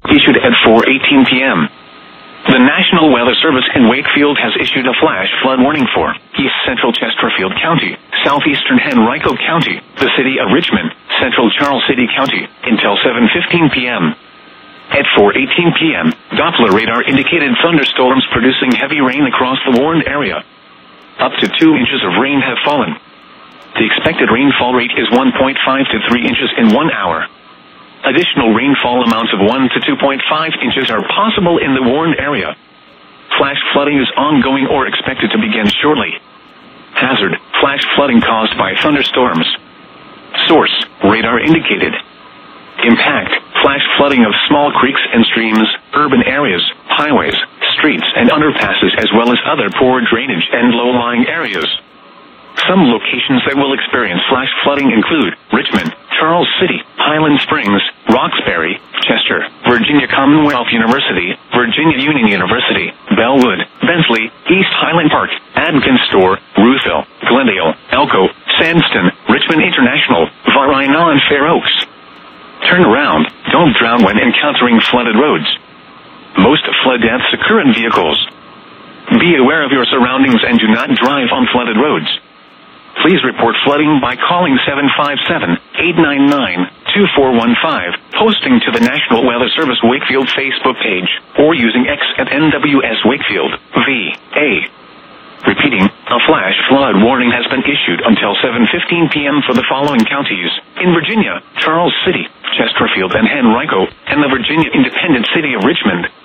issued at 4:18 p.m. The National Weather Service in Wakefield has issued a flash flood warning for East Central Chesterfield County, Southeastern Henrico County, the City of Richmond, Central Charles City County, until 7:15 p.m. At 4:18 p.m., Doppler radar indicated thunderstorms producing heavy rain across the warned area. Up to 2 inches of rain have fallen. The expected rainfall rate is 1.5 to 3 inches in 1 hour. Additional rainfall amounts of 1 to 2.5 inches are possible in the warned area. Flash flooding is ongoing or expected to begin shortly. Hazard: flash flooding caused by thunderstorms. Source: radar indicated. Impact: flash flooding of small creeks and streams, urban areas, highways, streets and underpasses, as well as other poor drainage and low-lying areas. Some locations that will experience flash flooding include Richmond, Charles City, Highland Springs, Roxbury, Chester, Virginia Commonwealth University, Virginia Union University, Bellwood, Bensley, East Highland Park, Adkins Store, Ruthville, Glendale, Elko, Sandston, Richmond International, Varina and Fair Oaks. Turn around. Don't drown when encountering flooded roads. Most flood deaths occur in vehicles. Be aware of your surroundings and do not drive on flooded roads. Please report flooding by calling 757-899-2415, posting to the National Weather Service Wakefield Facebook page, or using X at NWS Wakefield, VA. Repeating, a flash flood warning has been issued until 7:15 p.m. for the following counties: in Virginia, Charles City, Chesterfield and Henrico, and the Virginia Independent City of Richmond.